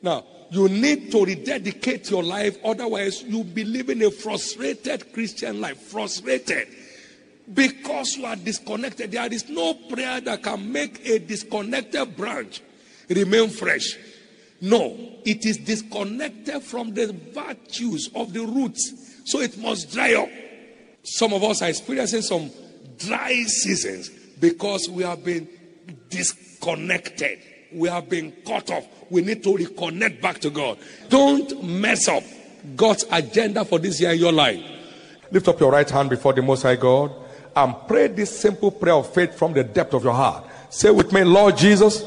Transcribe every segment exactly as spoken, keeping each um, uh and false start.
Now, you need to rededicate your life. Otherwise, you'll be living a frustrated Christian life. Frustrated. Because you are disconnected. There is no prayer that can make a disconnected branch remain fresh. No, it is disconnected from the virtues of the roots. So it must dry up. Some of us are experiencing some dry seasons because we have been disconnected. We have been cut off. We need to reconnect back to God. Don't mess up God's agenda for this year in your life. Lift up your right hand before the Most High God and pray this simple prayer of faith from the depth of your heart. Say with me, Lord Jesus,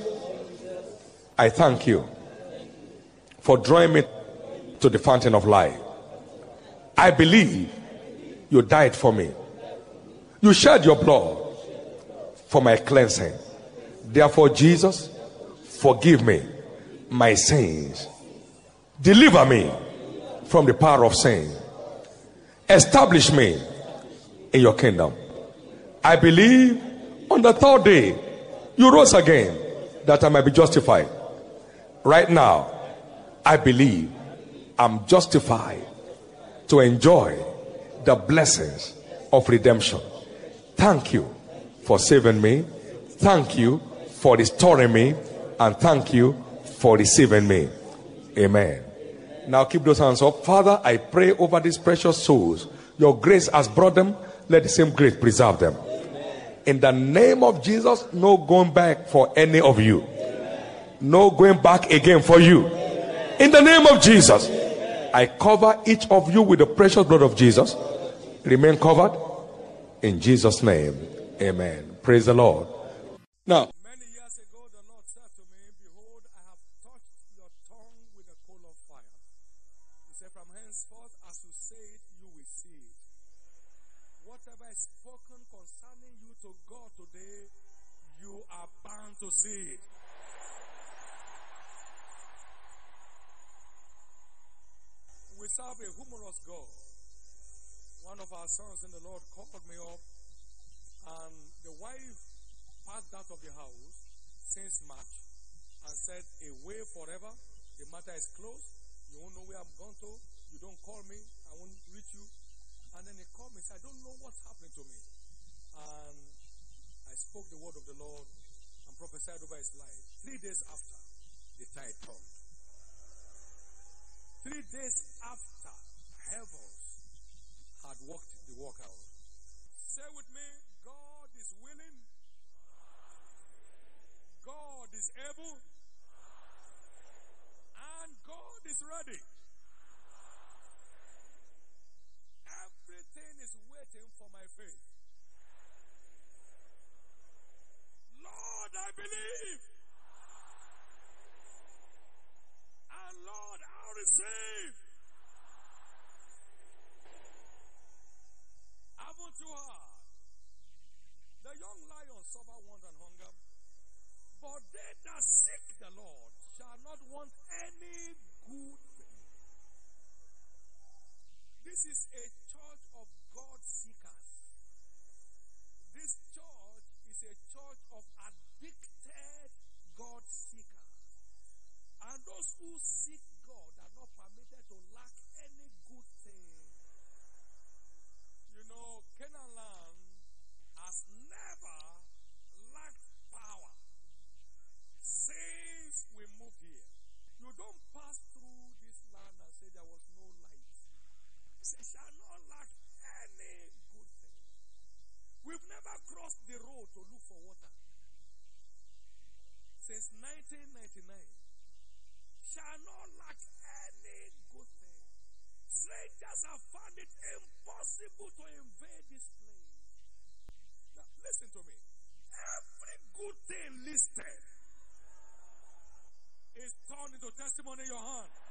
I thank you for drawing me to the fountain of life. I believe you died for me. You shed your blood for my cleansing. Therefore, Jesus, forgive me my sins. Deliver me from the power of sin. Establish me in your kingdom. I believe on the third day you rose again that I might be justified. Right now, I believe I'm justified to enjoy the blessings of redemption. Thank you for saving me. Thank you for restoring me. And thank you for receiving me. Amen. Now keep those hands up. Father, I pray over these precious souls. Your grace has brought them. Let the same grace preserve them. In the name of Jesus, no going back for any of you. No going back again for you. In the name of Jesus, I cover each of you with the precious blood of Jesus. Remain covered. In Jesus' name, amen. Praise the Lord. Now, Many years ago, the Lord said to me, behold, I have touched your tongue with a coal of fire. He said, from henceforth, as you say it, you will see it. Whatever is spoken concerning you to God today, you are bound to see it. We serve a humorous God. One of our sons in the Lord called me up, and the wife passed out of the house since March and said, away forever. The matter is closed. You won't know where I'm going to. You don't call me. I won't reach you. And then he called me and said, I don't know what's happening to me. And I spoke the word of the Lord and prophesied over his life. Three days after, the tide turned. Three days after, heavens had worked the work out. Say with me, God is willing. God is able. And God is ready. Everything is waiting for my faith. Lord, I believe. And Lord, I'll receive. Haven't you heard? The young lion suffer want and hunger, but they that seek the Lord shall not want any good thing. This is a church of God seekers. This church is a church of addicted God seekers. And those who seek God are not permitted to lack any good thing. You know, Canaan land has never lacked power since we moved here. You don't pass through this land and say there was no light. It says, shall not lack any good thing. We've never crossed the road to look for water since nineteen ninety-nine. Shall not lack any good thing. Strangers have found it impossible to invade this place. Now, listen to me. Every good thing listed is turned into testimony in your hand.